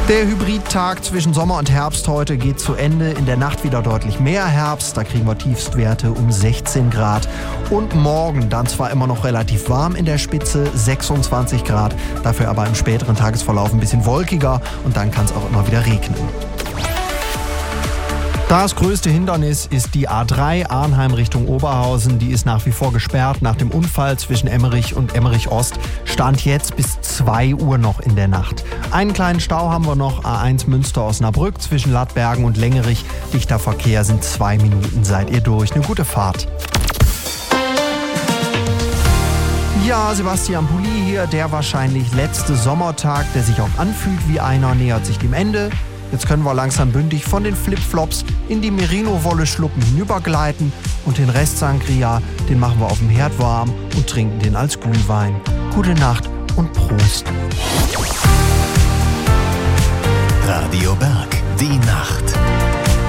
Der Hybridtag zwischen Sommer und Herbst heute geht zu Ende. In der Nacht wieder deutlich mehr Herbst. Da kriegen wir Tiefstwerte um 16 Grad. Und morgen dann zwar immer noch relativ warm in der Spitze, 26 Grad. Dafür aber im späteren Tagesverlauf ein bisschen wolkiger. Und dann kann es auch immer wieder regnen. Das größte Hindernis ist die A3 Arnheim Richtung Oberhausen. Die ist nach wie vor gesperrt nach dem Unfall zwischen Emmerich und Emmerich Ost. Stand jetzt bis 2 Uhr noch in der Nacht. Einen kleinen Stau haben wir noch, A1 Münster-Osnabrück zwischen Lattbergen und Lengerich. Dichter Verkehr, sind 2 Minuten, seid ihr durch. Eine gute Fahrt. Ja, Sebastian Pulli hier, der wahrscheinlich letzte Sommertag, der sich auch anfühlt wie einer, nähert sich dem Ende. Jetzt können wir langsam bündig von den Flipflops in die Merino-Wolle-Schluppen hinübergleiten und den Rest Sangria, den machen wir auf dem Herd warm und trinken den als Glühwein. Gute Nacht und Prost. Radio Berg, die